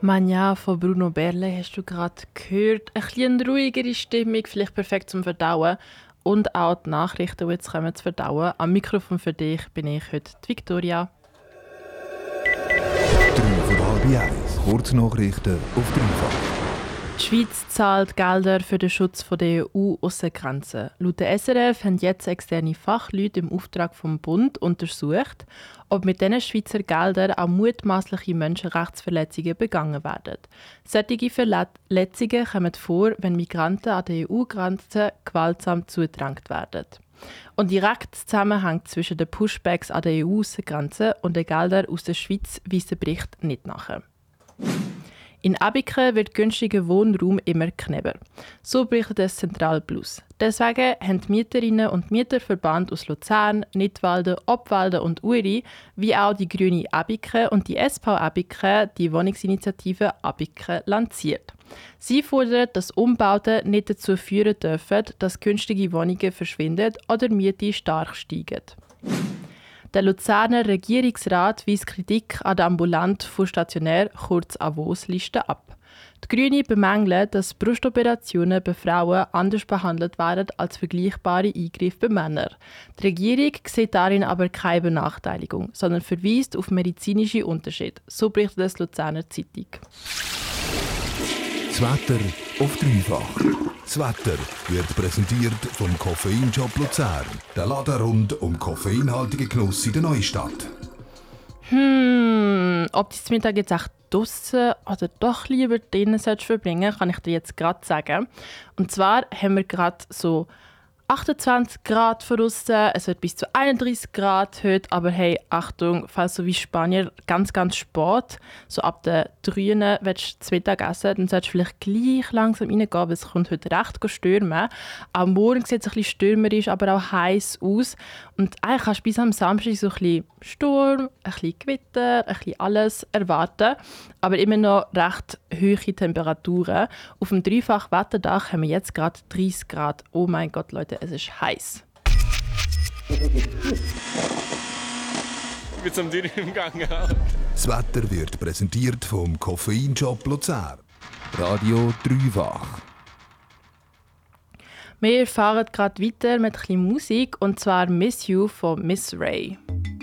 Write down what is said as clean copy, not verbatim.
Manja von Bruno Berle hast du gerade gehört. Ein bisschen ruhigere Stimmung, vielleicht perfekt zum Verdauen. Und auch die Nachrichten, die jetzt kommen, zu verdauen. Am Mikrofon für dich bin ich heute die Victoria. 3:30. Kurznachrichten auf dreifach. Die Schweiz zahlt Gelder für den Schutz der EU-Aussengrenzen. Laut der SRF haben jetzt externe Fachleute im Auftrag vom Bund untersucht, ob mit diesen Schweizer Geldern auch mutmaßliche Menschenrechtsverletzungen begangen werden. Solche Verletzungen kommen vor, wenn Migranten an der EU-Grenze gewaltsam zugedrängt werden. Und direkt Zusammenhang zwischen den Pushbacks an der EU-Aussengrenze und den Geldern aus der Schweiz weist der Bericht nicht nach. In Abiken wird günstiger Wohnraum immer knapper. So berichtet es Zentral Plus. Deswegen haben die Mieterinnen und Mieterverband aus Luzern, Nidwalden, Obwalden und Uri, wie auch die Grüne Abiken und die SV Abiken die Wohnungsinitiative Abiken lanciert. Sie fordern, dass Umbauten nicht dazu führen dürfen, dass günstige Wohnungen verschwinden oder Mieten stark steigen. Der Luzerner Regierungsrat weist Kritik an der ambulant von stationär, kurz AWOS-Liste ab. Die Grünen bemängeln, dass Brustoperationen bei Frauen anders behandelt werden als vergleichbare Eingriffe bei Männern. Die Regierung sieht darin aber keine Benachteiligung, sondern verweist auf medizinische Unterschiede. So berichtet es Luzerner Zeitung. Das Wetter auf dreifach. Das Wetter wird präsentiert vom Koffeinshop Luzern. Der Laden rund um koffeinhaltige Genuss in der Neustadt. Ob du das Mittag jetzt echt draussen oder doch lieber drinnen verbringen sollst, kann ich dir jetzt gerade sagen. Und zwar haben wir gerade so 28 Grad draussen, es wird bis zu 31 Grad heute, aber hey, Achtung, falls du wie Spanier ganz spät, so ab der 3 willst du zu Mittag essen, dann solltest du vielleicht gleich langsam reingehen, weil es kommt heute recht stürmen. Am Morgen sieht es ein bisschen stürmerisch, aber auch heiß aus. Und eigentlich kannst du bis am Samstag so ein bisschen Sturm, ein bisschen Gewitter, ein bisschen alles erwarten, aber immer noch recht hohe Temperaturen. Auf dem Dreifach-Wetterdach haben wir jetzt gerade 30 Grad. Oh mein Gott, Leute, es ist heiß. Ich bin zum Tür im Gang. Das Wetter wird präsentiert vom Koffeinshop Luzern. Radio Dreifach. Wir fahren gerade weiter mit ein bisschen Musik, und zwar «Miss You» von Miss Ray.